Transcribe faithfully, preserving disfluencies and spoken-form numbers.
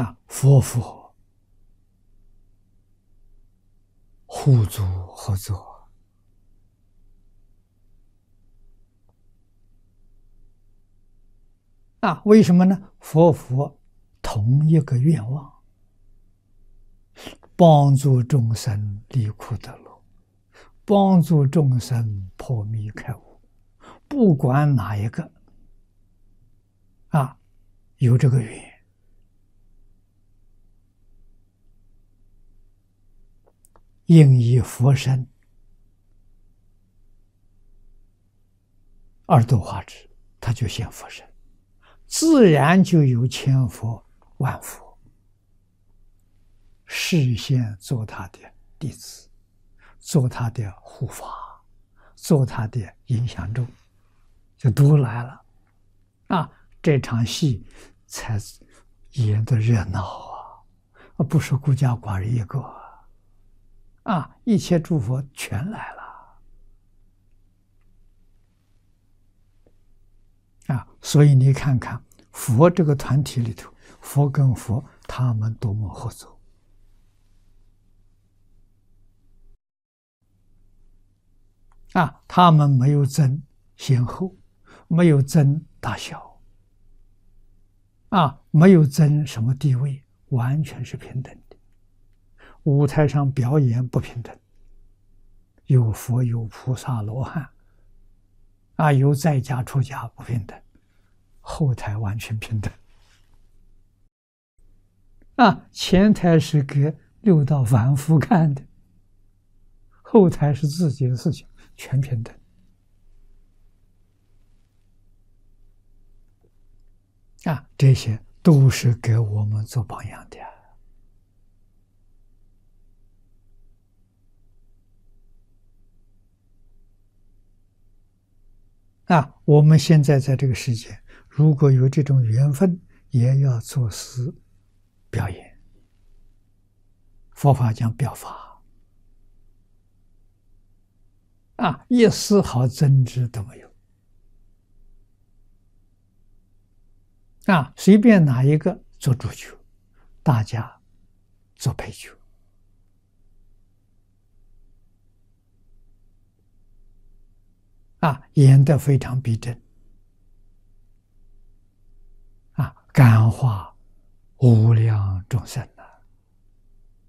啊，佛佛互助合作啊？为什么呢？佛佛同一个愿望，帮助众生离苦得乐，帮助众生破迷开悟。不管哪一个啊，有这个缘，应以佛身而度化之，他就现佛身，自然就有千佛万佛示现做他的弟子，做他的护法，做他的影响众，就都来了啊！这场戏才演的热闹啊，不是孤家寡人一个啊，一切诸佛全来了啊！所以你看看佛这个团体里头，佛跟佛他们多么合作啊！他们没有争先后，没有争大小啊，没有争什么地位，完全是平等的。舞台上表演不平等，有佛有菩萨罗汉啊，有在家出家不平等，后台完全平等啊，前台是给六道凡夫看的，后台是自己的事情，全平等啊，这些都是给我们做榜样的啊！我们现在在这个世界，如果有这种缘分，也要做事表演。佛法讲表法啊，一丝毫争执都没有啊！随便哪一个做主角，大家做配角啊，演得非常逼真啊，感化无量众生